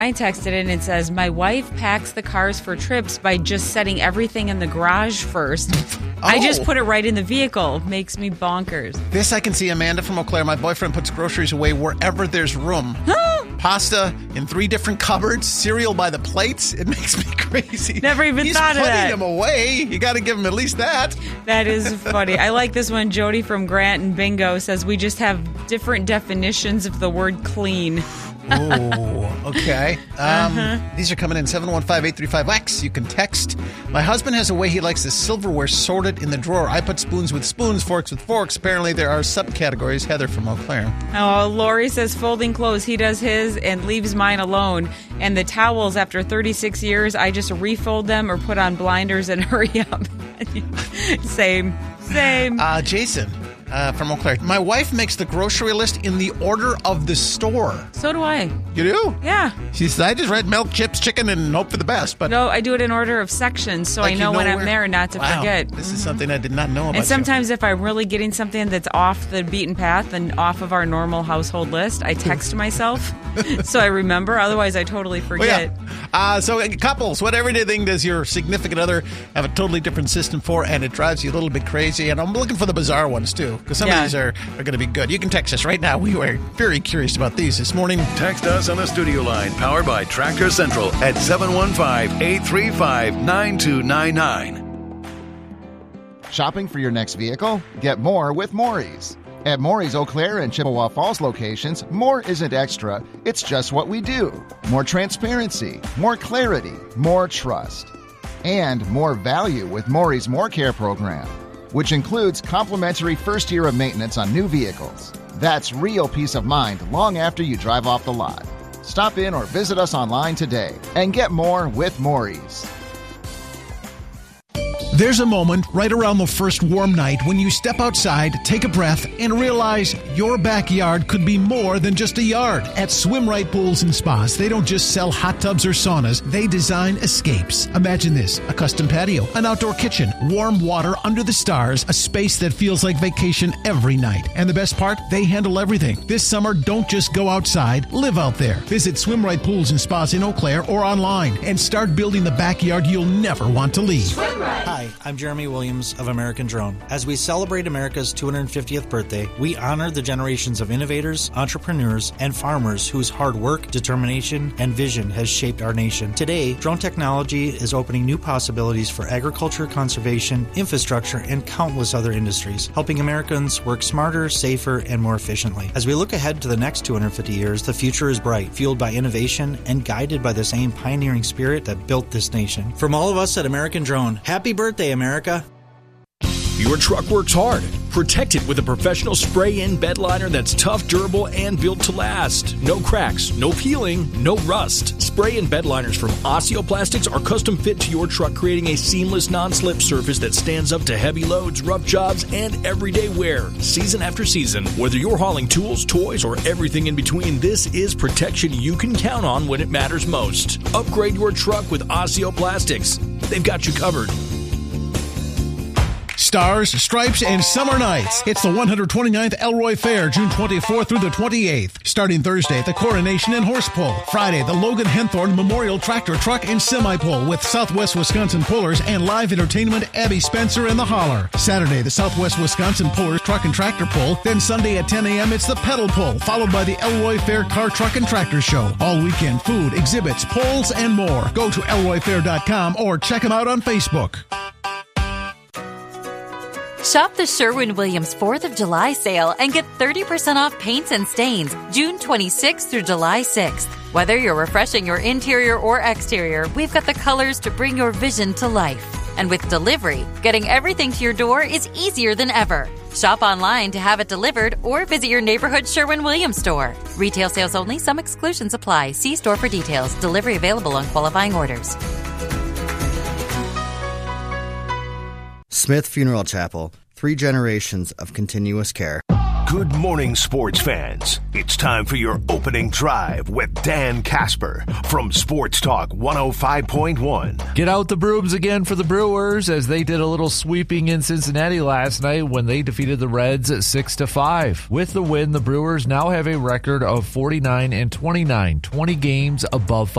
I texted it and it says, my wife packs the cars for trips by just setting everything in the garage first. I just put it right in the vehicle. Makes me bonkers. This I can see. Amanda from Eau Claire. My boyfriend puts groceries away wherever there's room. Pasta in 3 different cupboards, cereal by the plates. It makes me crazy. Never even thought of that. He's putting them away. You got to give him at least that. That is funny. I like this one. Jody from Grant and Bingo says, we just have different definitions of the word clean. Oh, okay. These are coming in 715-835-WAX. You can text. My husband has a way he likes the silverware sorted in the drawer. I put spoons with spoons, forks with forks. Apparently there are subcategories. Heather from Eau Claire. Oh, Lori says folding clothes. He does his and leaves mine alone. And the towels, after 36 years, I just refold them or put on blinders and hurry up. Same. Jason from Eau Claire. My wife makes the grocery list in the order of the store. So do I. You do? Yeah. She says, I just read milk, chips, chicken, and hope for the best. But no, I do it in order of sections, so I know when I'm there not to forget. This is something I did not know about. And sometimes if I'm really getting something that's off the beaten path and off of our normal household list, I text myself so I remember. Otherwise, I totally forget. Well, yeah. So couples, what everything does your significant other have a totally different system for, and it drives you a little bit crazy. And I'm looking for the bizarre ones, too, because some of these are going to be good. You can text us right now. We were very curious about these this morning. Text us on the studio line, powered by Tractor Central at 715-835-9299. Shopping for your next vehicle? Get more with Maury's. At Maury's Eau Claire and Chippewa Falls locations, more isn't extra, it's just what we do. More transparency, more clarity, more trust. And more value with Maury's More Care program, which includes complimentary first year of maintenance on new vehicles. That's real peace of mind long after you drive off the lot. Stop in or visit us online today and get more with Maury's. There's a moment right around the first warm night when you step outside, take a breath, and realize your backyard could be more than just a yard. At Swim Right Pools and Spas, they don't just sell hot tubs or saunas, they design escapes. Imagine this: a custom patio, an outdoor kitchen, warm water under the stars, a space that feels like vacation every night. And the best part? They handle everything. This summer, don't just go outside, live out there. Visit Swim Right Pools and Spas in Eau Claire or online and start building the backyard you'll never want to leave. Swim Right. Hi, I'm Jeremy Williams of American Drone. As we celebrate America's 250th birthday, we honor the generations of innovators, entrepreneurs, and farmers whose hard work, determination, and vision has shaped our nation. Today, drone technology is opening new possibilities for agriculture, conservation, infrastructure, and countless other industries, helping Americans work smarter, safer, and more efficiently. As we look ahead to the next 250 years, the future is bright, fueled by innovation and guided by the same pioneering spirit that built this nation. From all of us at American Drone, happy birthday, America. Your truck works hard. Protect it with a professional spray-in bed liner that's tough, durable, and built to last. No cracks, no peeling, no rust. Spray-in bed liners from Osteoplastics are custom fit to your truck, creating a seamless non-slip surface that stands up to heavy loads, rough jobs, and everyday wear. Season after season, whether you're hauling tools, toys, or everything in between, this is protection you can count on when it matters most. Upgrade your truck with Osteoplastics. They've got you covered. Stars, Stripes, and Summer Nights. It's the 129th Elroy Fair, June 24th through the 28th. Starting Thursday, the Coronation and Horse Pull. Friday, the Logan Henthorne Memorial Tractor, Truck, and Semi Pull with Southwest Wisconsin Pullers and live entertainment Abby Spencer and the Holler. Saturday, the Southwest Wisconsin Pullers Truck and Tractor Pull. Then Sunday at 10 a.m., it's the Pedal Pull, followed by the Elroy Fair Car, Truck, and Tractor Show. All weekend, food, exhibits, polls, and more. Go to elroyfair.com or check them out on Facebook. Shop the Sherwin-Williams 4th of July sale and get 30% off paints and stains June 26th through July 6th. Whether you're refreshing your interior or exterior, we've got the colors to bring your vision to life. And with delivery, getting everything to your door is easier than ever. Shop online to have it delivered or visit your neighborhood Sherwin-Williams store. Retail sales only. Some exclusions apply. See store for details. Delivery available on qualifying orders. Smith Funeral Chapel, 3 generations of continuous care. Good morning, sports fans. It's time for your opening drive with Dan Casper from Sports Talk 105.1. Get out the brooms again for the Brewers as they did a little sweeping in Cincinnati last night when they defeated the Reds 6-5. With the win, the Brewers now have a record of 49-29, 20 games above